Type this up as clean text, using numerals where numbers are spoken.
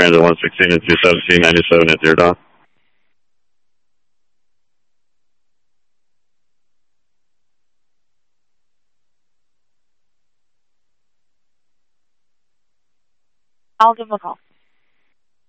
Transit 116 and 217, 97 at Deer Dock. I'll give a call.